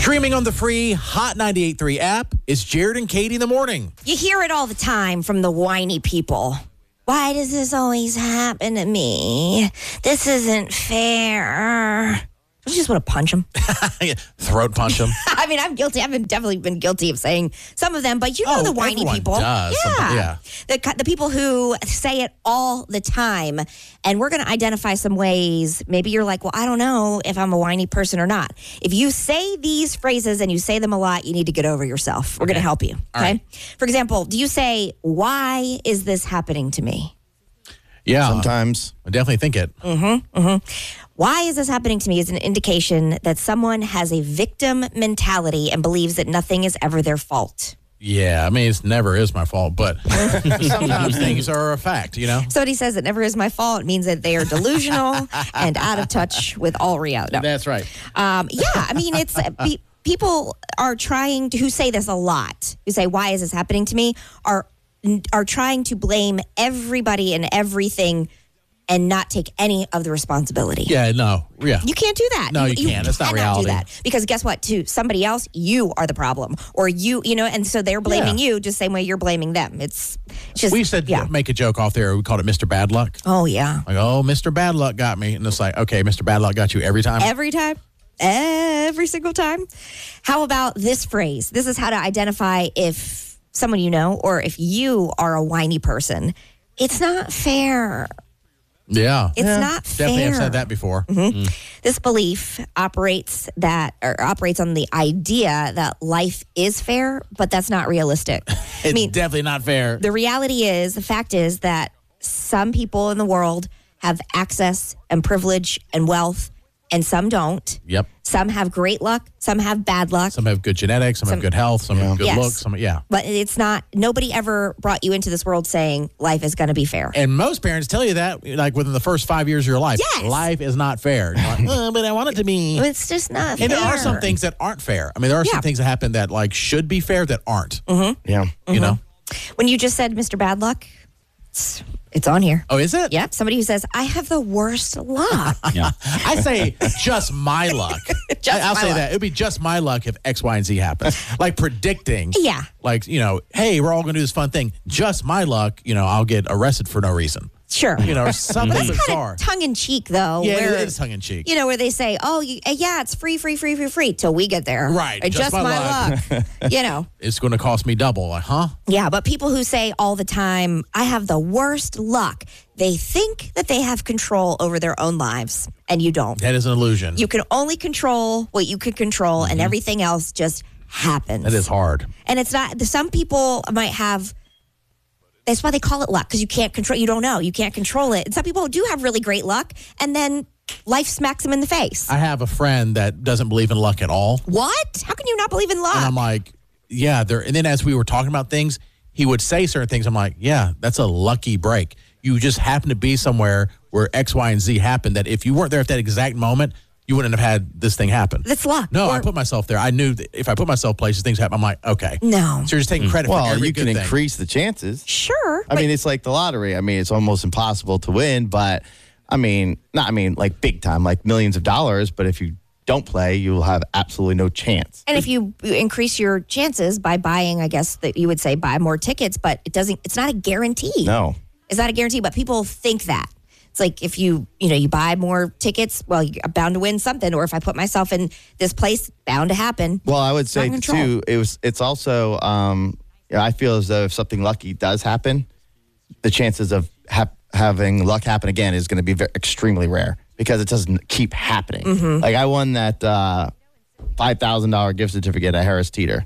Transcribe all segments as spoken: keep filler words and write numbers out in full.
Streaming on the free Hot ninety-eight point three app, it's Jared and Katie in the morning. You hear it all the time from the whiny people. Why does this always happen to me? This isn't fair. Don't you just want to punch them? Throat punch them. I mean, I'm guilty. I've been definitely been guilty of saying some of them, but you know Oh, the whiny everyone people. does. Yeah. Some- yeah. The, the people who say it all the time. And we're going to identify some ways. Maybe you're like, well, I don't know if I'm a whiny person or not. If you say these phrases and you say them a lot, you need to get over yourself. We're Okay. going to help you. All Okay. right. For example, do you say, why is this happening to me? Yeah. Sometimes. I definitely think it. Mm-hmm, mm-hmm. Why is this happening to me is an indication that someone has a victim mentality and believes that nothing is ever their fault. Yeah. I mean, it never is my fault, but sometimes things are a fact, you know? Somebody says it never is my fault. It means that they are delusional and out of touch with all reality. No. That's right. Um, yeah, I mean, it's uh, pe- people are trying to, who say this a lot, who say, why is this happening to me, are are trying to blame everybody and everything and not take any of the responsibility. Yeah, no. Yeah. You can't do that. No, you can't. That's not cannot reality. do that. Because guess what, too? Somebody else, you are the problem. Or you, you know, and so they're blaming Yeah. you just the same way you're blaming them. It's just, We said yeah. make a joke off there. We called it Mister Bad Luck. Oh, yeah. Like, oh, Mister Bad Luck got me. And it's like, okay, Mister Bad Luck got you every time. Every time. Every single time. How about this phrase? This is how to identify if someone you know or if you are a whiny person. It's not fair. Yeah. It's not Definitely fair. have said that before. This belief operates that or operates on the idea that life is fair, but that's not realistic. It's I mean, definitely not fair. the reality is, the fact is that some people in the world have access and privilege and wealth, and some don't. Yep. Some have great luck, some have bad luck. Some have good genetics, some, Some- have good health, some have good Yes. looks. Some, yeah. But it's not, nobody ever brought you into this world saying life is going to be fair. And most parents tell you that, like within the first five years of your life. Yes. Life is not fair. You're like, oh, but I want it to be. It's just not And fair. there are some things that aren't fair. I mean, there are Yeah. some things that happen that like should be fair that aren't. Yeah. You know? When you just said Mister Bad Luck, it's, it's on here. Oh, is it? Yep. Somebody who says, I have the worst luck. Yeah. I say just my luck. Just I, I'll my say luck. that. It would be just my luck if X, Y, and Z happens. Like predicting. Yeah. Like, you know, hey, we're all going to do this fun thing. Just my luck, you know, I'll get arrested for no reason. Sure. You know, or something That's bizarre. kind of tongue in cheek, though. Yeah, where, it is tongue in cheek. You know, where they say, "Oh, you, uh, yeah, it's free, free, free, free, free," till we get there. Right, Uh, just Just, my my, luck. luck. You know. It's going to cost me double. Like, huh? Yeah, but people who say all the time, "I have the worst luck," they think that they have control over their own lives, and you don't. That is an illusion. You can only control what you can control, and everything else just happens. That is hard. And it's not. Some people might have. That's why they call it luck, because you can't control. You don't know. You can't control it. And some people do have really great luck, and then life smacks them in the face. I have a friend that doesn't believe in luck at all. What? How can you not believe in luck? And I'm like, yeah, there. And then as we were talking about things, he would say certain things. I'm like, yeah, that's a lucky break. You just happen to be somewhere where X, Y, and Z happened that if you weren't there at that exact moment, you wouldn't have had this thing happen. That's luck. No, I Or- put myself there. I knew that if I put myself places, things happen. I'm like, okay. No. So you're just taking credit for Well, every you can good thing. increase the chances. Sure. I mean, it's like the lottery. I mean, it's almost impossible to win, but I mean, not, I mean, like big time, like millions of dollars. But if you don't play, you will have absolutely no chance. And if you increase your chances by buying, I guess that you would say buy more tickets, but it doesn't, it's not a guarantee. No. It's not a guarantee, but people think that. It's like if you, you know, you buy more tickets, well, you're bound to win something. Or if I put myself in this place, bound to happen. Well, I would say Not in control. too. It was. It's also. Um, you know, I feel as though if something lucky does happen, the chances of ha- having luck happen again is going to be very, extremely rare because it doesn't keep happening. Mm-hmm. Like I won that uh, five thousand dollar gift certificate at Harris Teeter.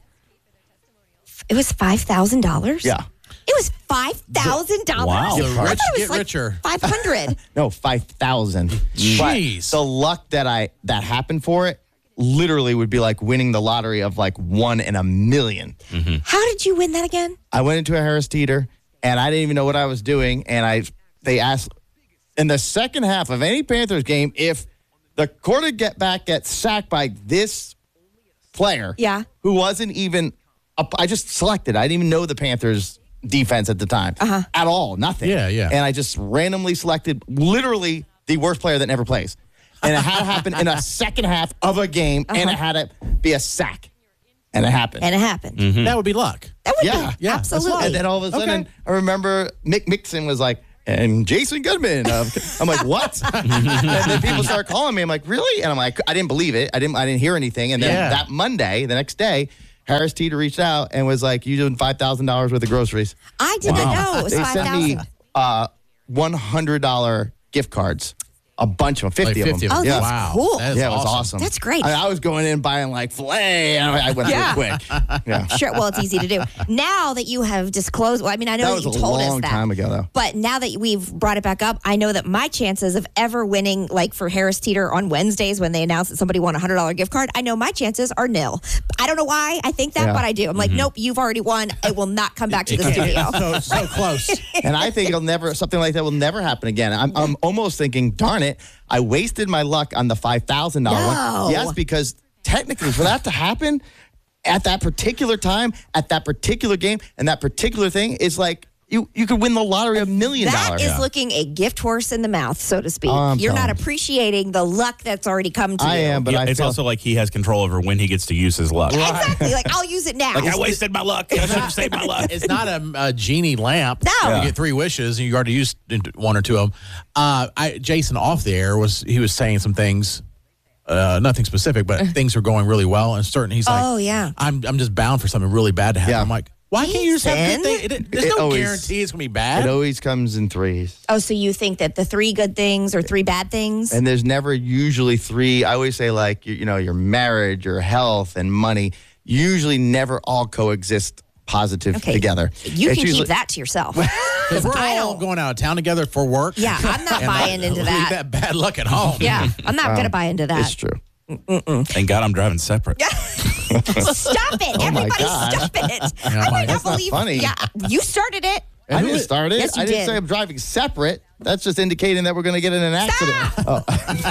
It was five thousand dollars? Yeah. It was five thousand dollars? Wow. I The thought rich it was get like richer. five hundred. No, five thousand. Jeez. The luck that I that happened for it literally would be like winning the lottery of like one in a million. How did you win that again? I went into a Harris Teeter and I didn't even know what I was doing. And I, they asked in the second half of any Panthers game if the quarterback gets sacked by this player, Yeah. who wasn't even. A, I just selected. I didn't even know the Panthers defense at the time Uh-huh. at all. Nothing. Yeah, yeah. And I just randomly selected literally the worst player that never plays. And it had to happen in a second half of a game, and it had to be a sack. And it happened. And it happened. Mm-hmm. That would be luck. That would Yeah. be. Yeah, that's Absolutely. And then all of a sudden, Okay. I remember Mick Mixon was like, and Jason Goodman. Uh, I'm like, what? And then people start calling me. I'm like, really? And I'm like, I didn't believe it. I didn't. I didn't hear anything. And then Yeah. that Monday, the next day, Harris Teeter reached out and was like, "You doing five thousand dollars worth of groceries?" I didn't know it was They five sent me thousand. uh, one hundred dollar gift cards. A bunch of them, fifty, Like of fifty them. Oh, yeah. that's wow. cool. That is Yeah, it was awesome. awesome. That's great. I, I was going in buying like filet, and I went Yeah. real quick. Yeah. Sure. Well, it's easy to do. Now that you have disclosed, well, I mean, I know That that, was you a told long us that. time ago, though. But now that we've brought it back up, I know that my chances of ever winning, like for Harris Teeter on Wednesdays when they announce that somebody won a one hundred dollar gift card, I know my chances are nil. I don't know why I think that, Yeah. but I do. I'm like, nope, you've already won. It will not come back to the studio. so, so close. And I think it'll never, something like that will never happen again. I'm, I'm almost thinking, darn it, I wasted my luck on the five thousand dollars No. one. Yes, because technically for that to happen at that particular time, at that particular game, and that particular thing, is like, you, you could win the lottery a million That dollars. is looking a gift horse in the mouth, so to speak. Oh, I'm You're not telling you. appreciating the luck that's already come to I you. am, but Yeah, I it's feel, also like he has control over when he gets to use his luck. Exactly. Like, I'll use it now. Like, I wasted my luck. I should have saved my luck. It's not a, a genie lamp. No. You get three wishes, and you already used one or two of them. Uh, I, Jason off the air was he was saying some things, uh, nothing specific, but things are going really well. And certain, he's like, Oh, yeah. I'm I'm just bound for something really bad to happen. Yeah. I'm like, why can't you just have Jason? good things? It, it, there's It no always- guarantee it's gonna be it bad. always comes in threes. Oh, so you think that the three good things or three bad things? And there's never usually three. I always say, like, you, you know, your marriage, your health, and money usually never all coexist positive Okay. together. You It's can usually- keep that to yourself. Because we're I all don't- going out of town together for work. Yeah, I'm not And buying I- into leave that. that bad luck at home. Yeah, I'm not going to buy into that. It's true. Thank God I'm driving separate. Stop it. my Everybody God. stop it. Yeah, I I'm like, cannot that's not believe. funny. Yeah, you started it. I didn't start it. Yes, you I didn't did. say I'm driving separate. That's just indicating that we're going to get in an accident. Oh,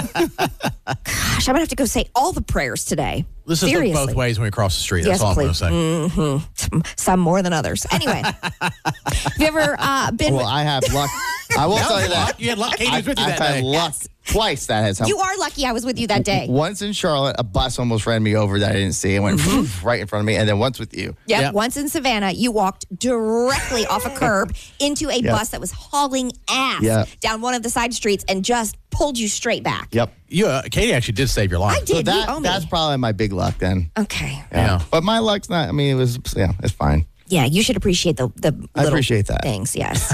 Gosh, I'm going to have to go say all the prayers today. Let's just look Seriously. both ways when we cross the street. That's Yes, all I'm please. going to say. Some more than others. Anyway, have you ever uh, been well, with, I have luck. I will That tell was you that. luck. You had luck. Katie I, was with you I've that had day. luck twice. That has helped. you are lucky I was with you that day. Once in Charlotte, a bus almost ran me over that I didn't see. It went right in front of me. And then once with you. Yep. Yep. Once in Savannah, you walked directly off a curb into a bus that was hauling ass Yep. down one of the side streets and just pulled you straight back. Yep. You, uh, Katie actually did save your life. I So did. you that, owe me. that's probably my big luck then. Okay. Yeah. But my luck's not, I mean, it was, yeah, it's fine. Yeah, you should appreciate the the I little appreciate that. things. Yes.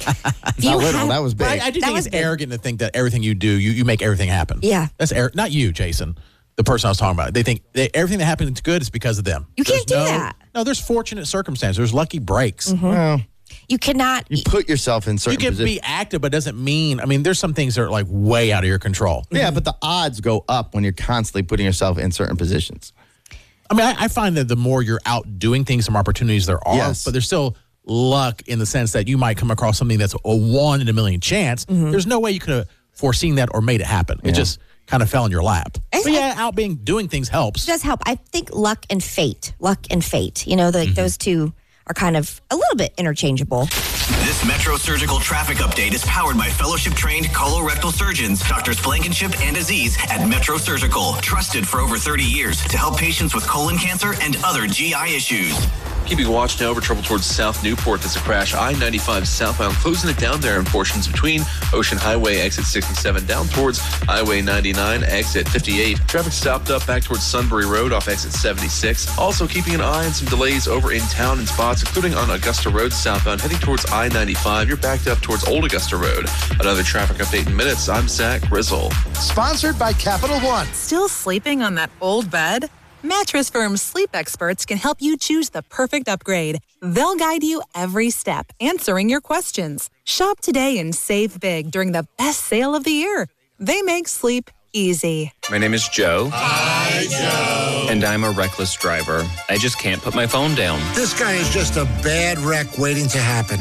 Not little, that was big. But I, I do That think was it's big. arrogant to think that everything you do, you, you make everything happen. Yeah. That's ar- not you, Jason. The person I was talking about. They think they, everything that happens good is because of them. You can't There's do no, that. No, there's fortunate circumstances. There's lucky breaks. Well, You cannot. you put yourself in You certain can positions. be active, but it doesn't mean. I mean, there's some things that are like way out of your control. Yeah, but the odds go up when you're constantly putting yourself in certain positions. I mean, I, I find that the more you're out doing things, some opportunities there are, Yes. but there's still luck in the sense that you might come across something that's a one in a million chance. There's no way you could have foreseen that or made it happen. It just kind of fell in your lap. I- But yeah, out being doing things helps. does help. I think luck and fate, luck and fate. You know, the, Mm-hmm. those two are kind of a little bit interchangeable. This Metro Surgical traffic update is powered by fellowship-trained colorectal surgeons, Doctors Blankenship and Aziz at Metro Surgical, trusted for over thirty years to help patients with colon cancer and other G I issues. Keeping watch now over trouble towards South Newport. There's a crash. I ninety-five southbound, closing it down there in portions between Ocean Highway, exit sixty-seven, down towards Highway ninety-nine, exit fifty-eight. Traffic stopped up back towards Sunbury Road off exit seventy-six. Also keeping an eye on some delays over in town in spots, including on Augusta Road southbound, heading towards I ninety-five. You're backed up towards Old Augusta Road. Another traffic update in minutes. I'm Zach Grizzle. Sponsored by Capital One. Still sleeping on that old bed? Mattress Firm's sleep experts can help you choose the perfect upgrade. They'll guide you every step, answering your questions. Shop today and save big during the best sale of the year. They make sleep easy. My name is Joe. Hi, Joe. And I'm a reckless driver. I just can't put my phone down. This guy is just a bad wreck waiting to happen.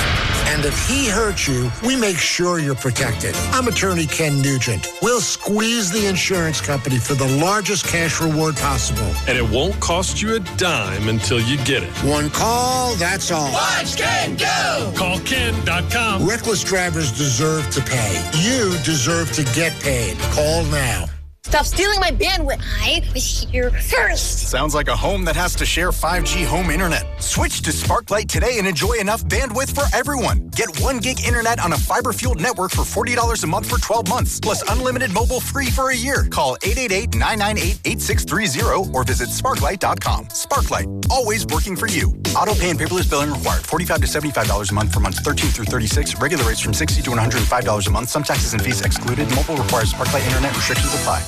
And if he hurts you, we make sure you're protected. I'm attorney Ken Nugent. We'll squeeze the insurance company for the largest cash reward possible. And it won't cost you a dime until you get it. One call, that's all. Watch Ken go! Call Ken dot com. Reckless drivers deserve to pay. You deserve to get paid. Call now. Stop stealing my bandwidth. I was here first. Sounds like a home that has to share five G home internet. Switch to Sparklight today and enjoy enough bandwidth for everyone. Get one gig internet on a fiber-fueled network for forty dollars a month for twelve months, plus unlimited mobile free for a year. Call eight eight eight, nine nine eight, eight six three zero or visit sparklight dot com. Sparklight, always working for you. Auto pay and paperless billing required. forty-five to seventy-five dollars a month for months thirteen through thirty-six. Regular rates from sixty to one hundred five dollars a month. Some taxes and fees excluded. Mobile requires Sparklight internet. Restrictions apply.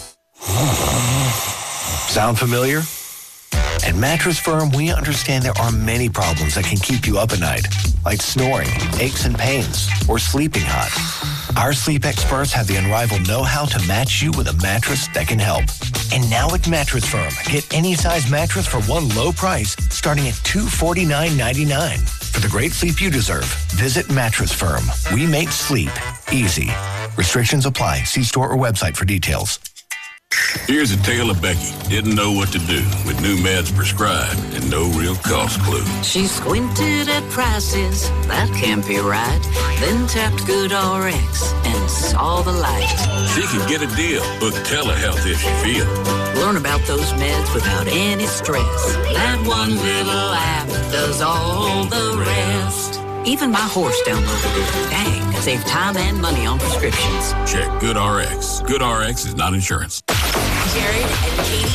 Sound familiar? At Mattress Firm, we understand there are many problems that can keep you up at night, like snoring, aches and pains, or sleeping hot. Our sleep experts have the unrivaled know-how to match you with a mattress that can help. And now at Mattress Firm, get any size mattress for one low price, starting at two hundred forty-nine ninety-nine. For the great sleep you deserve, visit Mattress Firm. We make sleep easy. Restrictions apply. See store or website for details. Here's a tale of Becky. Didn't know what to do with new meds prescribed and no real cost clue. She squinted at prices, that can't be right. Then tapped GoodRx and saw the light. She could get a deal with telehealth if she feels. Learn about those meds without any stress. That one little app does all the rest. Even my horse downloaded it. Dang, save time and money on prescriptions. Check GoodRx. GoodRx is not insurance. Jared and Katie.